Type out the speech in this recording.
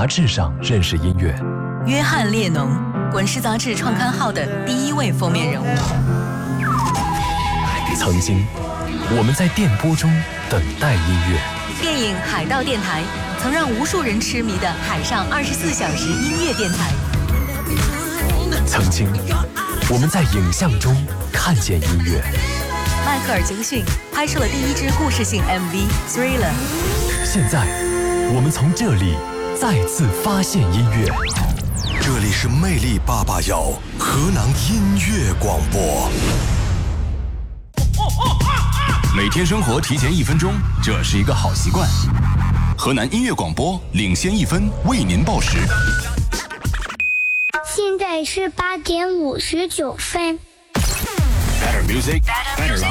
杂志上认识音乐。 约翰列侬，滚石杂志创刊号的第1位封面人物。 曾经，我们在电波中等待音乐。 电影《海盗电台》曾让无数人痴迷的海上24小时音乐电台。 曾经，我们在影像中看见音乐。 迈克尔·杰克逊拍摄了第1支故事性 MV《Thriller》。 现在，我们从这里再次发现音乐。 这里是魅力881河南音乐广播。 每天生活提前1分钟，这是一个好习惯。河南音乐广播领先1分，为您报时。 现在是8点59分。 Better music, better life.